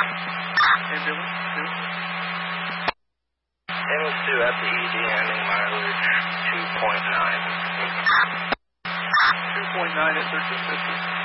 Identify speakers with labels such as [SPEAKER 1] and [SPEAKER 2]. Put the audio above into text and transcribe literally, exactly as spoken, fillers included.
[SPEAKER 1] Ambulance two.
[SPEAKER 2] Ambulance two at the E D, handling mileage two point nine.
[SPEAKER 1] two point nine at thirteen fifty.